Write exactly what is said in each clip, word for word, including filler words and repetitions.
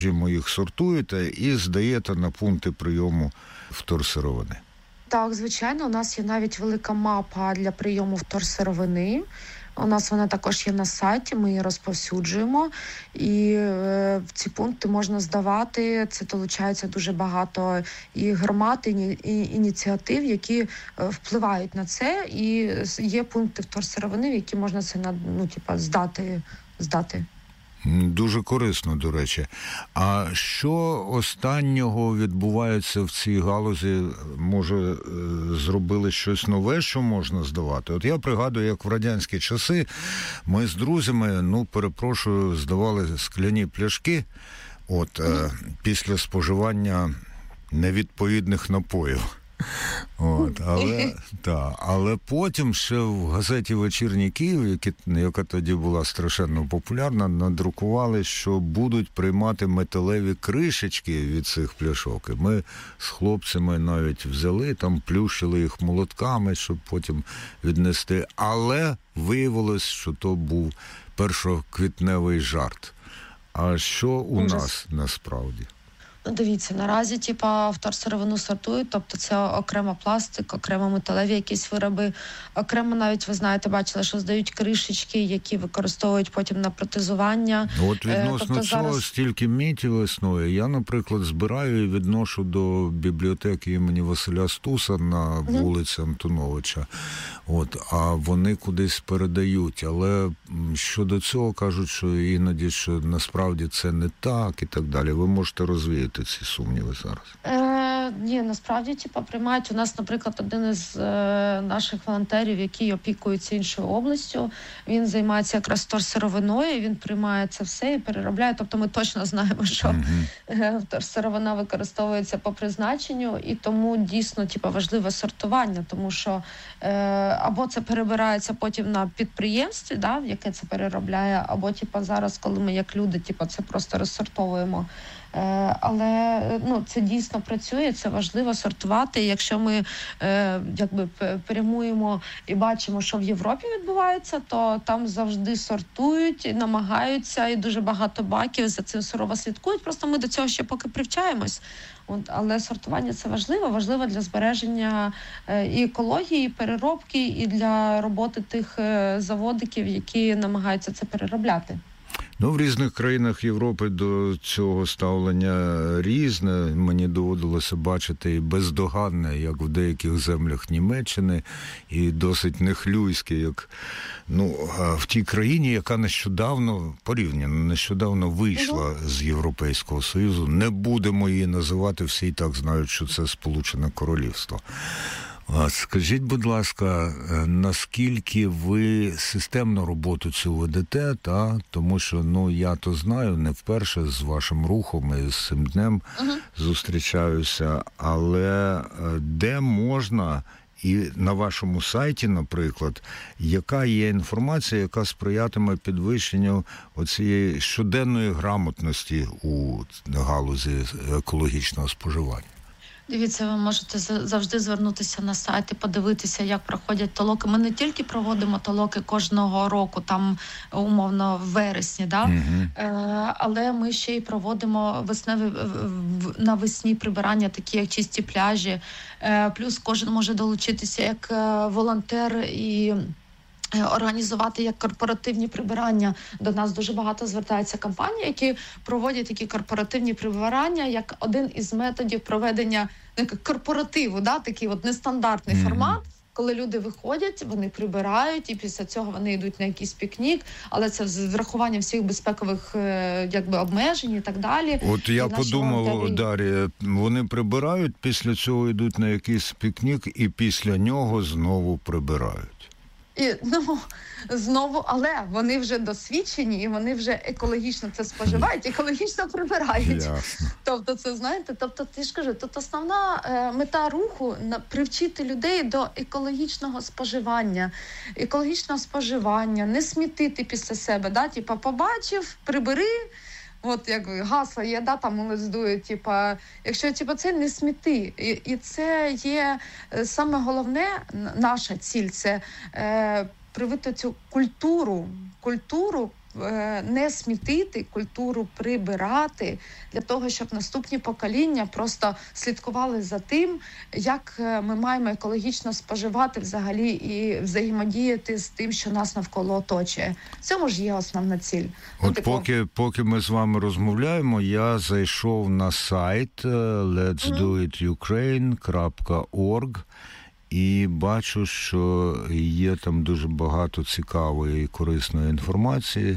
їх сортуєте і здаєте на пункти прийому вторсировини. Так, звичайно, у нас є навіть велика мапа для прийому вторсировини. У нас вона також є на сайті, ми її розповсюджуємо. І е, в ці пункти можна здавати. Це долучається дуже багато і громад, і, і ініціатив, які е, впливають на це. І є пункти вторсировини, в які можна це ну, типа, здати, здати. Дуже корисно, до речі. А що останнього відбувається в цій галузі? Може, зробили щось нове, що можна здавати? От я пригадую, як в радянські часи ми з друзями, ну, перепрошую, здавали скляні пляшки от, е, після споживання невідповідних напоїв. От, але, та, але потім ще в газеті «Вечірній Київ», які, яка тоді була страшенно популярна, надрукували, що будуть приймати металеві кришечки від цих пляшок. І ми з хлопцями навіть взяли, там плющили їх молотками, щоб потім віднести. Але виявилось, що то був першоквітневий жарт. А що у нас насправді? Дивіться, наразі, типа, вторсировину сортують, тобто це окремо пластик, окремо металеві якісь вироби, окремо навіть, ви знаєте, бачили, що здають кришечки, які використовують потім на протезування. От відносно тобто, цього зараз... стільки мітів існує. Я, наприклад, збираю і відношу до бібліотеки імені Василя Стуса на вулиці Антоновича. От, а вони кудись передають. Але щодо цього кажуть, що іноді, що насправді це не так і так далі. Ви можете розвіяти ці сумніви зараз? Е, ні, насправді, типа, приймають. У нас, наприклад, один із е, наших волонтерів, який опікується іншою областю, він займається якраз вторсировиною, він приймає це все і переробляє. Тобто ми точно знаємо, що uh-huh. вторсировина використовується по призначенню, і тому дійсно, типа, важливе сортування, тому що е, або це перебирається потім на підприємстві, да, яке це переробляє, або, типа, зараз, коли ми як люди, типа, це просто розсортовуємо. Е, але ну, це дійсно працює, це важливо сортувати. Якщо ми е, якби прямуємо і бачимо, що в Європі відбувається, то там завжди сортують, і намагаються, і дуже багато баків за цим сурово слідкують. Просто ми до цього ще поки привчаємось. От, але сортування – це важливо, важливо для збереження е, і екології, і переробки, і для роботи тих е, заводиків, які намагаються це переробляти. Ну, в різних країнах Європи до цього ставлення різне. Мені доводилося бачити і бездоганне, як в деяких землях Німеччини, і досить нехлюйське, як ну, в тій країні, яка нещодавно, порівняно, нещодавно вийшла з Європейського Союзу. Не будемо її називати, всі і так знають, що це Сполучене Королівство. Скажіть, будь ласка, наскільки ви системну роботу цю ведете, та? Тому що, ну, я то знаю, не вперше з вашим рухом і з цим днем uh-huh. зустрічаюся, але де можна, і на вашому сайті, наприклад, яка є інформація, яка сприятиме підвищенню оцієї щоденної грамотності у галузі екологічного споживання? Дивіться, ви можете завжди звернутися на сайт і подивитися, як проходять толоки. Ми не тільки проводимо толоки кожного року, там умовно в вересні, да? Uh-huh. е, але ми ще й проводимо весневі, навесні прибирання, такі як чисті пляжі. Е, плюс кожен може долучитися як волонтер і організувати як корпоративні прибирання. До нас дуже багато звертається компаній, які проводять такі корпоративні прибирання як один із методів проведення корпоративу, да, такий от нестандартний mm-hmm. формат, коли люди виходять, вони прибирають, і після цього вони йдуть на якийсь пікнік, але це з врахуванням всіх безпекових якби обмежень і так далі. От я подумав, волонтері... Дар'я, вони прибирають, після цього йдуть на якийсь пікнік, і після нього знову прибирають. І, ну, знову, але вони вже досвідчені, і вони вже екологічно це споживають, екологічно прибирають. Ясно. Тобто, це, знаєте, тобто, ти ж кажу, тут основна е, мета руху – на, привчити людей до екологічного споживання. Екологічного споживання, не смітити після себе, да, типа, побачив, прибери. От як гасло є, да, там лиздує, типа, якщо типа це не сміти. І, і це є саме головне, наша ціль, це е, привити цю культуру, культуру е, не смітити, культуру прибирати, для того, щоб наступні покоління просто слідкували за тим, як е, ми маємо екологічно споживати взагалі і взаємодіяти з тим, що нас навколо оточує. В цьому ж є основна ціль. От ну, типу... поки, поки ми з вами розмовляємо, я зайшов на сайт let's do it ukraine крапка org і бачу, що є там дуже багато цікавої і корисної інформації,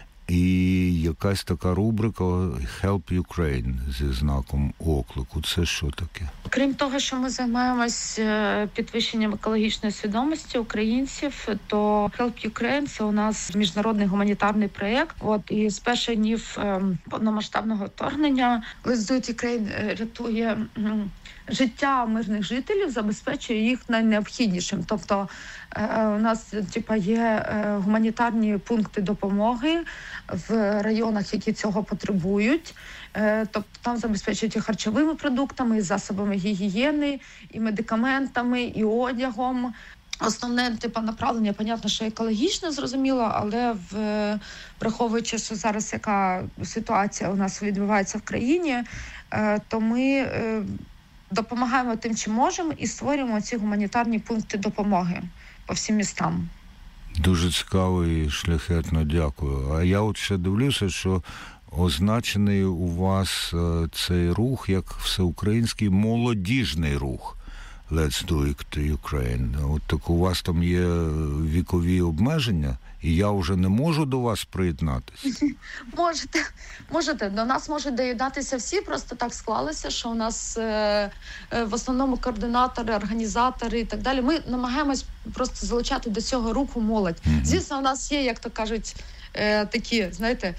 і якась така рубрика Help Ukraine зі знаком оклику. Це що таке? Крім того, що ми займаємось підвищенням екологічної свідомості українців, то Help Ukraine – це у нас міжнародний гуманітарний проєкт. От і з перших днів повномасштабного вторгнення Let's do it Ukraine рятує життя мирних жителів, забезпечує їх найнеобхіднішим. Тобто у нас типа є гуманітарні пункти допомоги в районах, які цього потребують. Тобто там забезпечують і харчовими продуктами, і засобами гігієни, і медикаментами, і одягом. Основне типу направлення, понятно, що екологічно зрозуміло, але в, враховуючи, що зараз яка ситуація у нас відбувається в країні, то ми допомагаємо тим, чим можемо, і створюємо ці гуманітарні пункти допомоги по всім містам. Дуже цікаво і шляхетно, дякую. А я от ще дивлюся, що означений у вас цей рух як всеукраїнський молодіжний рух Let's do it Ukraine. От так у вас там є вікові обмеження, і я вже не можу до вас приєднатися? Можете, можете. До нас можуть доєднатися всі, просто так склалося, що у нас е, е, в основному координатори, організатори і так далі. Ми намагаємось просто залучати до цього руху молодь. Mm-hmm. Звісно, у нас є, як то кажуть, е, такі, знаєте,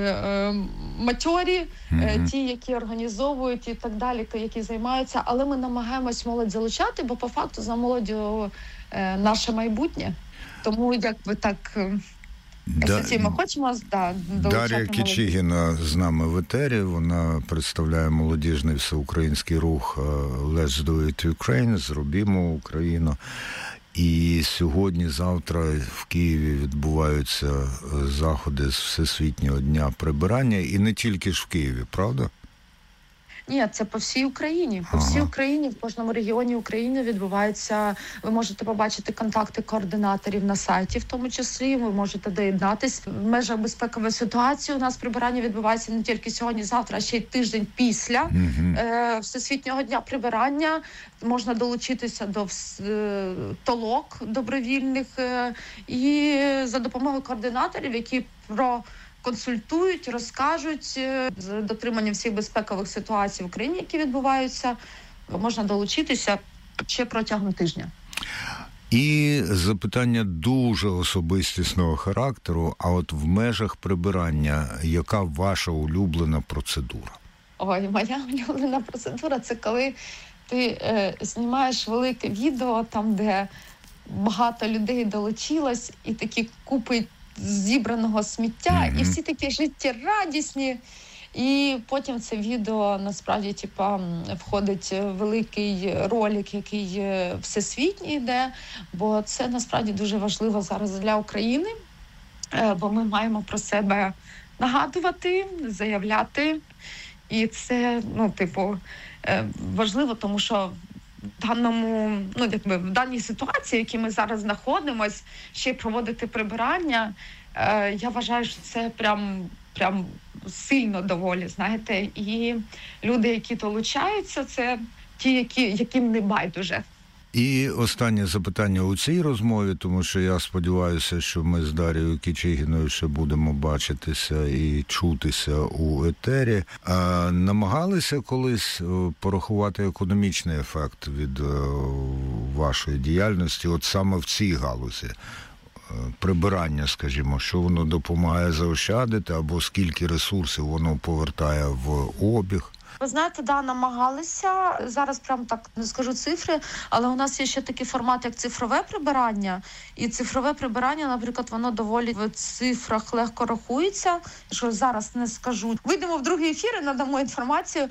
матьорі, mm-hmm. ті, які організовують і так далі, які займаються, але ми намагаємось молодь залучати, бо по факту за молоддю наше майбутнє. Тому якби так, да, ми хочемо да, долучати Дар'я Кичигіна з нами в етері, вона представляє молодіжний всеукраїнський рух Let's do it Ukraine, зробімо Україну. І сьогодні-завтра в Києві відбуваються заходи з Всесвітнього дня прибирання, і не тільки ж в Києві, правда? Ні, це по всій Україні. По ага. всій Україні, в кожному регіоні України відбувається, ви можете побачити контакти координаторів на сайті, в тому числі, ви можете доєднатись. В межах безпекової ситуації у нас прибирання відбувається не тільки сьогодні-завтра, а ще й тиждень після угу. е, Всесвітнього дня прибирання. Можна долучитися до е, толок добровільних е, і за допомогою координаторів, які про консультують, розкажуть з дотриманням всіх безпекових ситуацій в Україні, які відбуваються, можна долучитися ще протягом тижня. І запитання дуже особистісного характеру, а от в межах прибирання, яка ваша улюблена процедура? Ой, моя улюблена процедура – це коли ти е, знімаєш велике відео, там, де багато людей долучилось, і такі купи зібраного сміття, mm-hmm. і всі такі життєрадісні. І потім це відео, насправді, типа, входить великий ролик, який всесвітній йде, бо це, насправді, дуже важливо зараз для України, бо ми маємо про себе нагадувати, заявляти. І це, ну, типу, важливо, тому що в даному, ну, якби, в даній ситуації, в якій ми зараз знаходимось, ще й проводити прибирання, е, я вважаю, що це прям, прям сильно доволі, знаєте. І люди, які долучаються, це ті, які, яким не байдуже. І останнє запитання у цій розмові, тому що я сподіваюся, що ми з Дар'єю Кичигіною ще будемо бачитися і чутися у етері. А намагалися колись порахувати економічний ефект від вашої діяльності, от саме в цій галузі? Прибирання, скажімо, що воно допомагає заощадити, або скільки ресурсів воно повертає в обіг? Ви знаєте, да, намагалися. Зараз прям так не скажу цифри, але у нас є ще такий формат, як цифрове прибирання. І цифрове прибирання, наприклад, воно доволі в цифрах легко рахується. Що зараз не скажу. Вийдемо в другий ефір і надамо інформацію.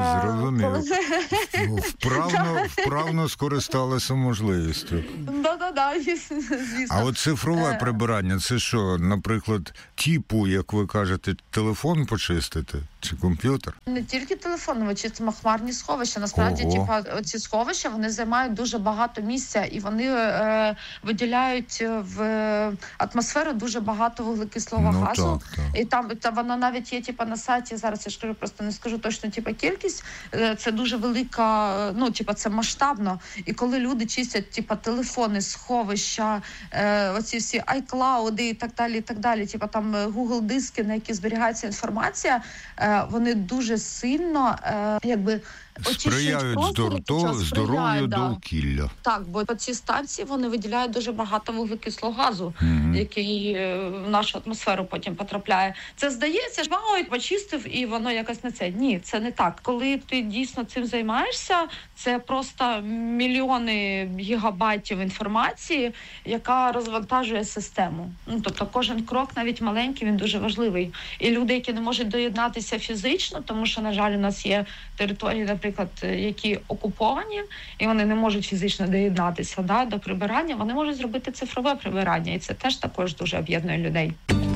Зрозуміло. Вправно, вправно скористалися можливістю. Да-да-да. да, да, звісно. А от цифрове прибирання, це що, наприклад, типу, як ви кажете, телефон почистити чи комп'ютер? Не тільки телефон, ми чистимо хмарні сховища. Насправді, Ого. типа, ці сховища, вони займають дуже багато місця, і вони е, виділяють в атмосферу дуже багато вуглекислого Ну, газу. так, так. І там та воно навіть є, типа, на сайті, зараз я ж кажу, просто не скажу точно, типа, кількість. Е, це дуже велика, ну, типа, це масштабно. І коли люди чистять, типа, телефони, сховища, е, оці всі iCloud і так далі, і так далі, типа, там Google диски, на які зберігається інформація, е, вони дуже сильно, е, якби, Сприяють здоров'ю, здоров'ю да. довкілля. Так, бо ці станції, вони виділяють дуже багато вуглекислого газу, Мгм. який е, в нашу атмосферу потім потрапляє. Це здається, вау, почистив, і воно якось не це. Ні, це не так. Коли ти дійсно цим займаєшся, це просто мільйони гігабайтів інформації, яка розвантажує систему. Ну, тобто кожен крок, навіть маленький, він дуже важливий. І люди, які не можуть доєднатися фізично, тому що, на жаль, у нас є території, наприклад, які окуповані, і вони не можуть фізично доєднатися, да, до прибирання, вони можуть зробити цифрове прибирання, і це теж також дуже об'єднує людей.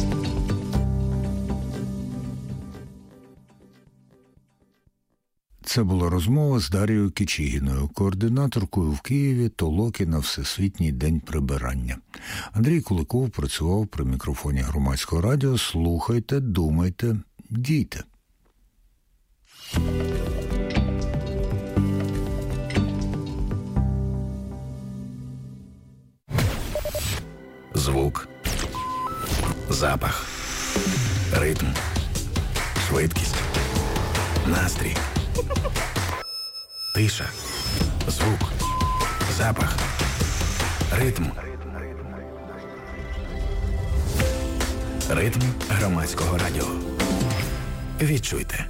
Це була розмова з Дарією Кичігіною, координаторкою в Києві толоки на Всесвітній день прибирання. Андрій Куликов працював при мікрофоні Громадського радіо. Слухайте, думайте, дійте. Звук, запах, ритм, швидкість, настрій, тиша, звук, запах, ритм. Ритм Громадського радіо. Відчуйте.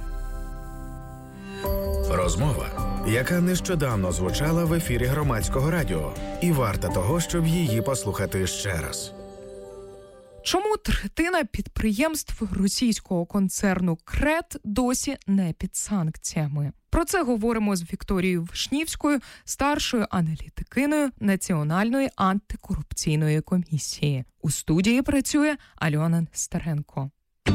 Розмова, яка нещодавно звучала в ефірі Громадського радіо, і варта того, щоб її послухати ще раз. Чому третина підприємств російського концерну «Крет» досі не під санкціями? Про це говоримо з Вікторією Вишнівською, старшою аналітикиною Національної антикорупційної комісії. У студії працює Альона Старенко.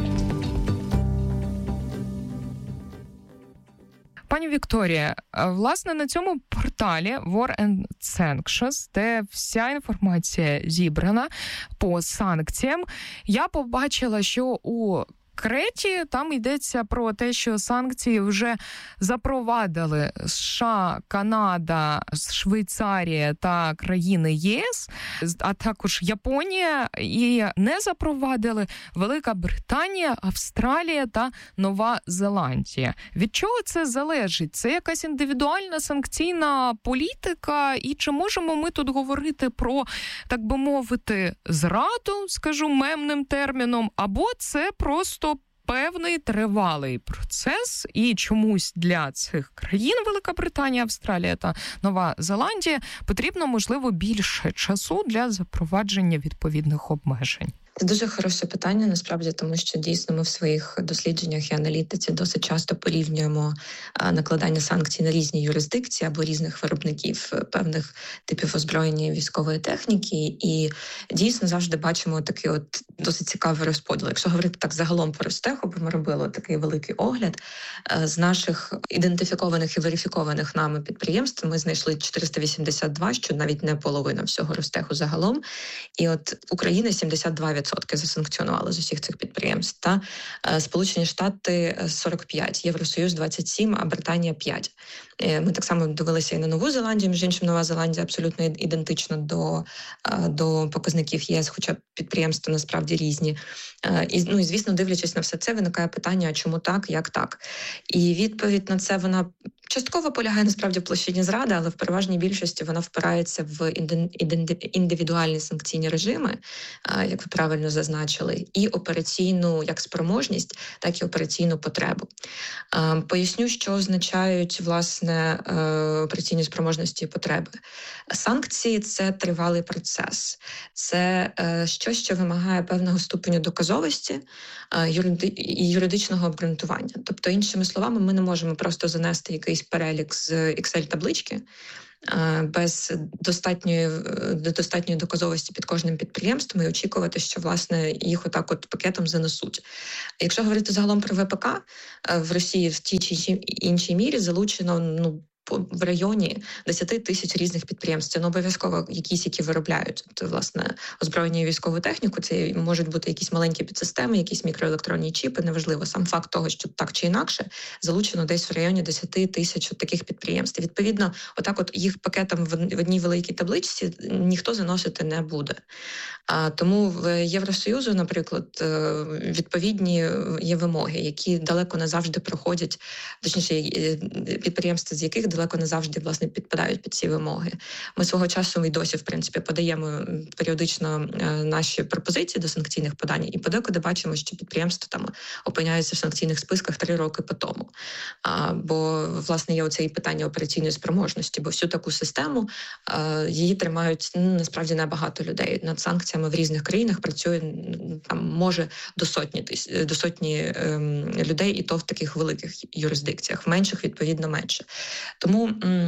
Пані Вікторія, власне, на цьому порталі War and Sanctions, де вся інформація зібрана по санкціям, я побачила, що у Креті там йдеться про те, що санкції вже запровадили США, Канада, Швейцарія та країни ЄС, а також Японія, і не запровадили Велика Британія, Австралія та Нова Зеландія. Від чого це залежить? Це якась індивідуальна санкційна політика? І чи можемо ми тут говорити про, так би мовити, зраду, скажу мемним терміном, або це просто певний тривалий процес, і чомусь для цих країн Велика Британія, Австралія та Нова Зеландія потрібно, можливо, більше часу для запровадження відповідних обмежень? Це дуже хороше питання, насправді, тому що дійсно ми в своїх дослідженнях і аналітиці досить часто порівнюємо накладання санкцій на різні юрисдикції або різних виробників певних типів озброєння і військової техніки, і дійсно завжди бачимо такий от досить цікавий розподіл. Якщо говорити так загалом по Ростеху, бо ми робили такий великий огляд, з наших ідентифікованих і верифікованих нами підприємств ми знайшли чотириста вісімдесят два, що навіть не половина всього Ростеху загалом, і от Україна сімдесят два відсотки засанкціонували з усіх цих підприємств. Та Сполучені Штати сорок п'ять, Євросоюз двадцять сім, а Британія п'ять. Ми так само дивилися і на Нову Зеландію, між іншим Нова Зеландія абсолютно ідентична до, до показників ЄС, хоча підприємства насправді різні. І, ну, і, звісно, дивлячись на все це, виникає питання, а чому так, як так? І відповідь на це, вона частково полягає насправді в площині зради, але в переважній більшості вона впирається в індивідуальні санкційні режими, як ви правильно зазначили, і операційну як спроможність, так і операційну потребу. Поясню, що означають, власне, операційні спроможності і потреби. Санкції – це тривалий процес. Це щось, що вимагає певного ступеню доказовості і юридичного обґрунтування. Тобто, іншими словами, ми не можемо просто занести якийсь якийсь перелік з Excel-таблички, без достатньої, достатньої доказовості під кожним підприємством і очікувати, що, власне, їх отак от пакетом занесуть. Якщо говорити загалом про ВПК, в Росії в тій чи іншій мірі залучено, ну, в районі десять тисяч різних підприємств. Це не обов'язково якісь, які виробляють, тобто, власне, озброєння і військову техніку. Це можуть бути якісь маленькі підсистеми, якісь мікроелектронні чіпи, неважливо. Сам факт того, що так чи інакше залучено десь в районі десять тисяч таких підприємств. Відповідно, отак от їх пакетом в одній великій табличці ніхто заносити не буде. А тому в Євросоюзу, наприклад, відповідні є вимоги, які далеко не завжди проходять, точніше, підприємства, з яких далеко не завжди, власне, підпадають під ці вимоги. Ми свого часу і досі, в принципі, подаємо періодично наші пропозиції до санкційних подань, і подекуди бачимо, що підприємства там опиняються в санкційних списках три роки по тому. А, бо, власне, є оце і питання операційної спроможності, бо всю таку систему а, її тримають, ну, насправді, небагато людей. Над санкціями в різних країнах працює, там, може, до сотні, до сотні ем, людей, і то в таких великих юрисдикціях, в менших, відповідно, менше. Тому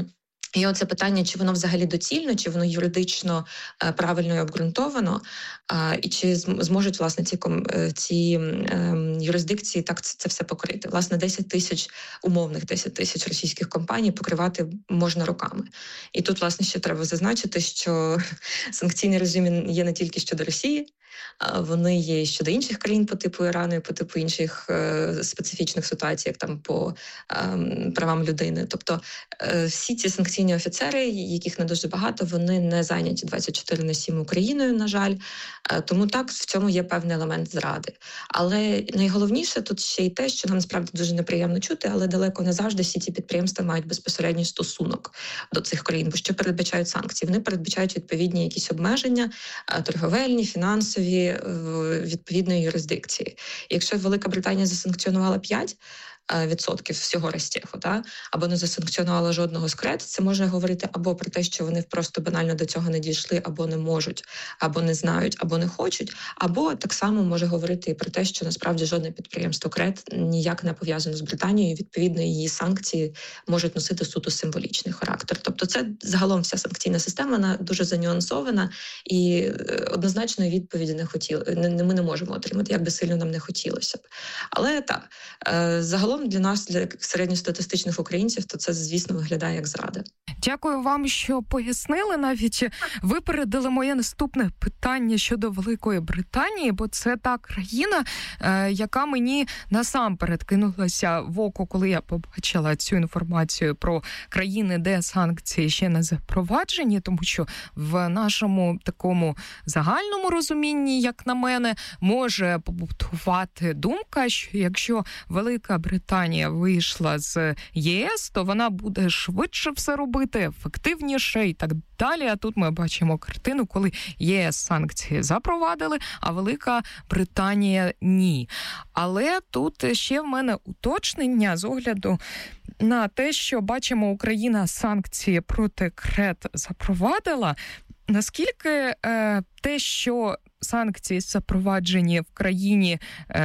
є оце питання, чи воно взагалі доцільно, чи воно юридично е, правильно і обґрунтовано, е, і чи зможуть, власне, ці, ці е, юрисдикції так це, це все покрити. Власне, десять тисяч, умовних десять тисяч російських компаній покривати можна роками. І тут, власне, ще треба зазначити, що санкційний режим є не тільки щодо Росії, вони є і щодо інших країн по типу Ірану, і по типу інших е, специфічних ситуацій, як там по е, правам людини. Тобто е, всі ці санкційні офіцери, яких не дуже багато, вони не зайняті двадцять чотири на сім Україною, на жаль. Е, тому так, в цьому є певний елемент зради. Але найголовніше тут ще й те, що нам насправді дуже неприємно чути, але далеко не завжди всі ці підприємства мають безпосередній стосунок до цих країн. Бо що передбачають санкції? Вони передбачають відповідні якісь обмеження, е, торговельні, фінансові, відповідної юрисдикції. Якщо Велика Британія засанкціонувала п'ять відсотків всього Ростеху, да, або не засанкціонувала жодного з КРЕД, це може говорити або про те, що вони просто банально до цього не дійшли, або не можуть, або не знають, або не хочуть, або так само може говорити і про те, що насправді жодне підприємство КРЕД ніяк не пов'язано з Британією, і відповідно її санкції можуть носити суто символічний характер. Тобто це загалом вся санкційна система, вона дуже занюансована, і однозначної відповіді не хотіли, не, ми не можемо отримати, як би сильно нам не хотілося б. Але так, загалом для нас, для середньостатистичних українців, то це, звісно, виглядає як зрада. Дякую вам, що пояснили. Навіть випередили моє наступне питання щодо Великої Британії, бо це та країна, яка мені насамперед кинулася в око, коли я побачила цю інформацію про країни, де санкції ще не запроваджені, тому що в нашому такому загальному розумінні, як на мене, може побутувати думка, що якщо Велика Британія вийшла з ЄС, то вона буде швидше все робити, ефективніше і так далі. А тут ми бачимо картину, коли ЄС санкції запровадили, а Велика Британія ні. Але тут ще в мене уточнення з огляду на те, що бачимо, Україна санкції проти КРЕД запровадила. Наскільки е, те, що санкції запроваджені в країні,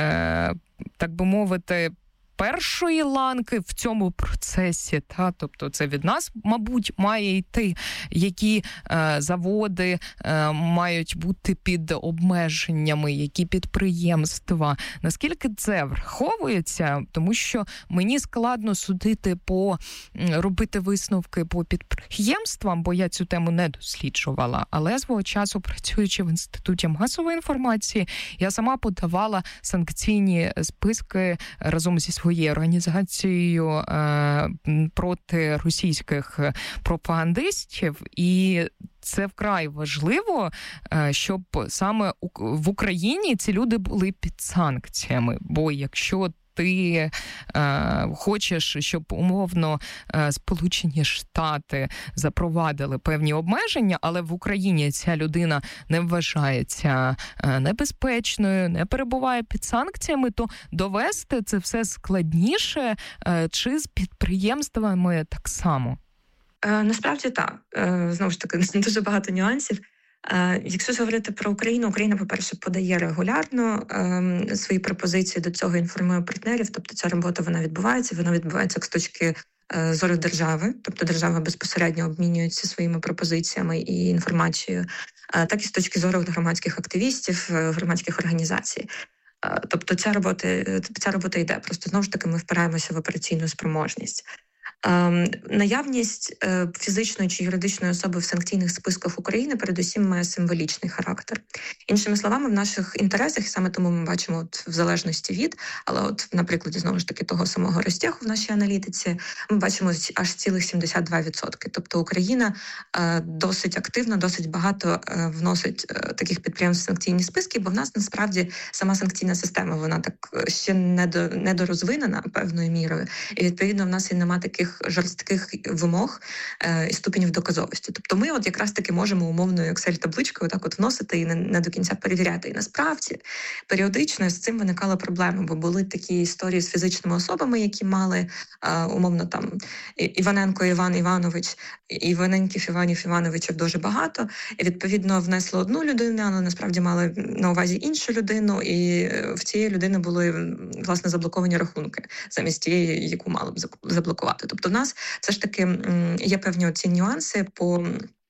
е, так би мовити, першої ланки в цьому процесі, та, тобто це від нас, мабуть, має йти, які е, заводи е, мають бути під обмеженнями, які підприємства. Наскільки це враховується? Тому що мені складно судити по, робити висновки по підприємствам, бо я цю тему не досліджувала. Але свого часу, працюючи в Інституті масової інформації, я сама подавала санкційні списки разом зі своєю своєю організацією е, проти російських пропагандистів, і це вкрай важливо, е, щоб саме у, в Україні ці люди були під санкціями, бо якщо ти е, хочеш, щоб умовно е, Сполучені Штати запровадили певні обмеження, але в Україні ця людина не вважається е, небезпечною, не перебуває під санкціями, то довести це все складніше, е, чи з підприємствами так само? Е, насправді так. Е, знову ж таки, дуже багато нюансів. Якщо говорити про Україну, Україна, по-перше, подає регулярно е, свої пропозиції, до цього інформує партнерів, тобто ця робота, вона відбувається, вона відбувається як з точки зору держави, тобто держава безпосередньо обмінюється своїми пропозиціями і інформацією, так і з точки зору громадських активістів, громадських організацій. Тобто ця робота, ця робота йде. Просто, знову ж таки, ми впираємося в операційну спроможність. Наявність фізичної чи юридичної особи в санкційних списках України передусім має символічний характер. Іншими словами, в наших інтересах, і саме тому ми бачимо от в залежності від, але от на прикладі, знову ж таки, того самого Ростеху в нашій аналітиці, ми бачимо аж цілих сімдесят два відсотки. Тобто Україна досить активно, досить багато вносить таких підприємств в санкційні списки, бо в нас насправді сама санкційна система, вона так ще недорозвинена певною мірою, і відповідно в нас і немає таких жорстких вимог е, і ступенів доказовості. Тобто ми от якраз таки можемо умовною Excel-табличкою так от вносити і не, не до кінця перевіряти. І насправді періодично з цим виникала проблема, бо були такі історії з фізичними особами, які мали е, умовно там Іваненко Іван Іванович, Іваненків Іванів Івановичів дуже багато, і відповідно внесло одну людину, але насправді мали на увазі іншу людину, і в цієї людини були власне заблоковані рахунки замість тієї, яку мали б заблокувати. Тобто в нас все ж таки є певні оці нюанси по,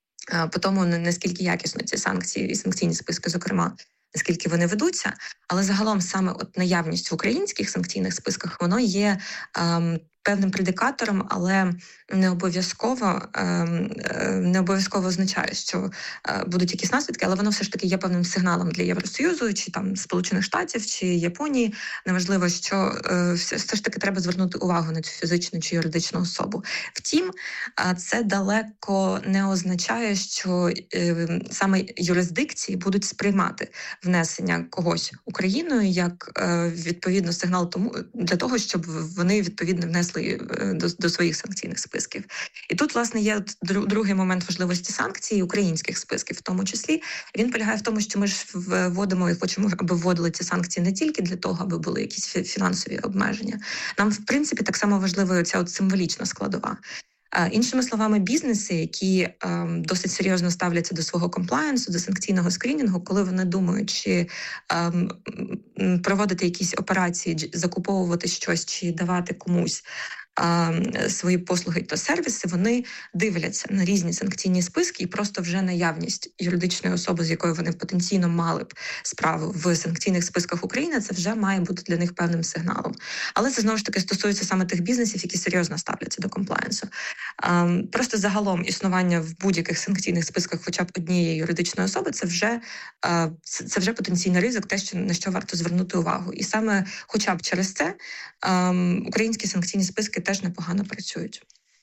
по тому, наскільки якісно ці санкції і санкційні списки, зокрема, наскільки вони ведуться, але загалом саме от наявність в українських санкційних списках, воно є ем, певним предикатором, але не обов'язково, ем, не обов'язково означає, що е, будуть якісь наслідки, але воно все ж таки є певним сигналом для Євросоюзу, чи там Сполучених Штатів, чи Японії. Неважливо, що е, все, все ж таки треба звернути увагу на цю фізичну чи юридичну особу. Втім, е, це далеко не означає, що е, саме юрисдикції будуть сприймати внесення когось Україною як е, відповідно сигнал тому для того, щоб вони відповідно внесли до, до своїх санкційних списків. І тут, власне, є другий момент важливості санкцій, українських списків в тому числі. Він полягає в тому, що ми ж вводимо і хочемо, аби вводили ці санкції не тільки для того, аби були якісь фінансові обмеження. Нам, в принципі, так само важлива ця от символічна складова. Іншими словами, бізнеси, які ем, досить серйозно ставляться до свого комплаєнсу, до санкційного скринінгу, коли вони думають, чи ем, проводити якісь операції, закуповувати щось, чи давати комусь ем, свої послуги та сервіси, вони дивляться на різні санкційні списки, і просто вже наявність юридичної особи, з якою вони потенційно мали б справу в санкційних списках України, це вже має бути для них певним сигналом. Але це, знову ж таки, стосується саме тих бізнесів, які серйозно ставляться до комплаєнсу. Ем, просто загалом існування в будь-яких санкційних списках хоча б однієї юридичної особи, це вже, е, це, це вже потенційний ризик, те, що, на що варто звернути увагу. І саме хоча б через це ем, українські санкційні списки теж непогано працюють.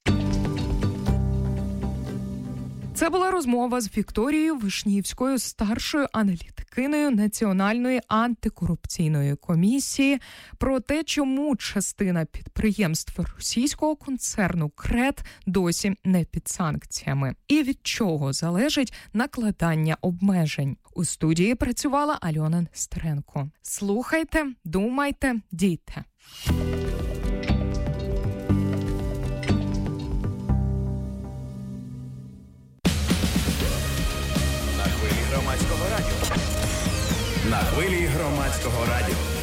Це була розмова з Вікторією Вишнівською, старшою аналітикиною Національної антикорупційної комісії, про те, чому частина підприємств російського концерну «КРЕД» досі не під санкціями, і від чого залежить накладання обмежень. У студії працювала Альона Нестеренко. Слухайте, думайте, дійте. На хвилі громадського радіо.